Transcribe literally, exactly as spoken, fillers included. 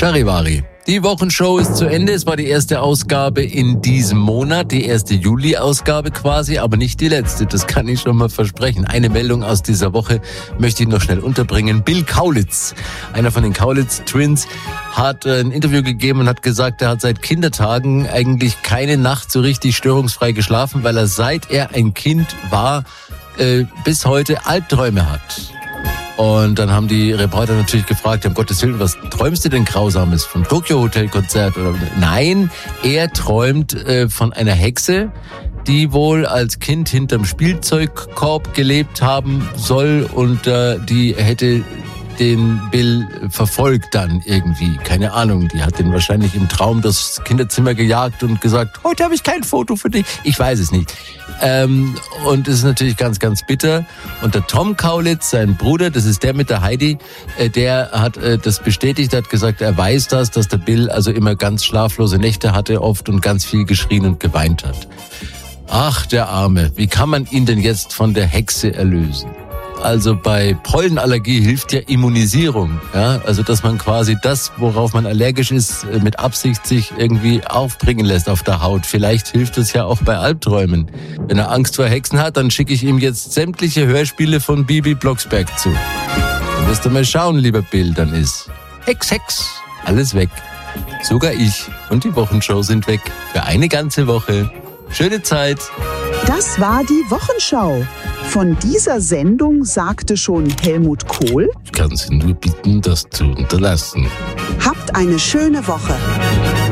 Charivari. Die Wochenshow ist zu Ende. Es war die erste Ausgabe in diesem Monat, die erste Juli-Ausgabe quasi, aber nicht die letzte. Das kann ich schon mal versprechen. Eine Meldung aus dieser Woche möchte ich noch schnell unterbringen. Bill Kaulitz, einer von den Kaulitz-Twins, hat ein Interview gegeben und hat gesagt, er hat seit Kindertagen eigentlich keine Nacht so richtig störungsfrei geschlafen, weil er seit er ein Kind war, äh, bis heute Albträume hat. Und dann haben die Reporter natürlich gefragt, um Gottes Willen, was träumst du denn Grausames? Vom Tokyo-Hotel-Konzert? Oder? Nein, er träumt äh, von einer Hexe, die wohl als Kind hinterm Spielzeugkorb gelebt haben soll und äh, die hätte den Bill verfolgt dann irgendwie. Keine Ahnung, die hat den wahrscheinlich im Traum das Kinderzimmer gejagt und gesagt, heute habe ich kein Foto für dich. Ich weiß es nicht. Ähm, und es ist natürlich ganz, ganz bitter. Und der Tom Kaulitz, sein Bruder, das ist der mit der Heidi, äh, der hat äh, das bestätigt, hat gesagt, er weiß das, dass der Bill also immer ganz schlaflose Nächte hatte oft und ganz viel geschrien und geweint hat. Ach, der Arme, wie kann man ihn denn jetzt von der Hexe erlösen? Also bei Pollenallergie hilft ja Immunisierung, ja, also dass man quasi das, worauf man allergisch ist, mit Absicht sich irgendwie aufbringen lässt auf der Haut. Vielleicht hilft es ja auch bei Albträumen. Wenn er Angst vor Hexen hat, dann schicke ich ihm jetzt sämtliche Hörspiele von Bibi Blocksberg zu. Dann wirst du mal schauen, lieber Bill, dann ist Hex, Hex, alles weg. Sogar ich und die Wochenshow sind weg. Für eine ganze Woche. Schöne Zeit. Das war die Wochenschau. Von dieser Sendung sagte schon Helmut Kohl: Ich kann Sie nur bitten, das zu unterlassen. Habt eine schöne Woche.